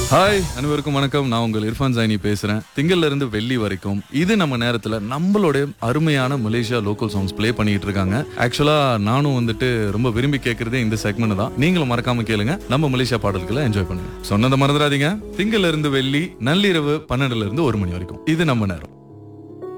Hi, அனைவருக்கும் வணக்கம். நான் உங்கள் இர்ஃபான் ஜைனி பேசுறேன். திங்கள்ல இருந்து வெள்ளி வரைக்கும் இது நம்ம நேரத்துல நம்மளுடைய அருமையான மலேசியா லோக்கல் சாங்ஸ் ப்ளே பண்ணிட்டு இருக்காங்க. ஆக்சுவலா நானும் ரொம்ப விரும்பி கேட்கறதே இந்த செக்மெண்ட் தான். நீங்களும் மறக்காம கேளுங்க. நம்ம மலேசியா பாடல்களை என்ஜாய் பண்ணுங்க. சொன்னதை மறந்துடாதீங்க. திங்கள்ல இருந்து வெள்ளி நள்ளிரவு 12ல இருந்து 1 மணி வரைக்கும் இது நம்ம நேரம்.